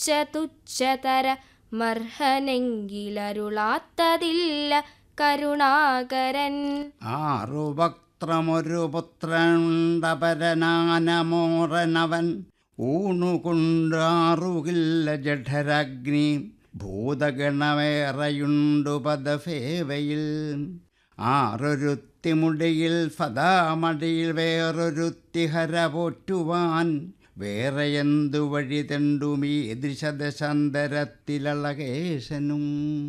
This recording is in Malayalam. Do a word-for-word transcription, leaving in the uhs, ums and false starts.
തുച്ഛ തുച്ഛതര മർഹനെങ്കിലരുളാത്തതില്ല കരുണാകരൻ. ആറു വക്ത്രമൊരു പുത്രനുണ്ടപരനാനമോറനവൻ ഊണുകൊണ്ടാറുകില്ല ജഠരാഗ്നി ഭൂതഗണമേറെയുണ്ടു പദഫേവയിൽ. ആറൊരുത്തിമുടിയിൽ ഫതാമടിയിൽ വേറൊരുത്തി ഹര പോറ്റുവാൻ വേറെ എന്തു വഴി തെണ്ടുമീ ദൃശദശാന്തരത്തിലളകേശനും.